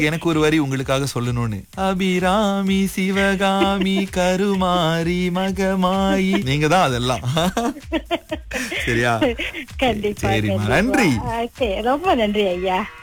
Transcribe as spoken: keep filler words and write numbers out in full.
எனக்கு எனக்கு ஒரு வரி உங்களுக்காக சொல்லணும்னு. அபிராமி சிவகாமி கருமாரி மகமாயி, நீங்க தான் அதெல்லாம். சரியா? கண்டிப்பா சரிம்மா, கண்டிப்பா. நன்றி. ஓகே, ரொம்ப நன்றி ஐயா.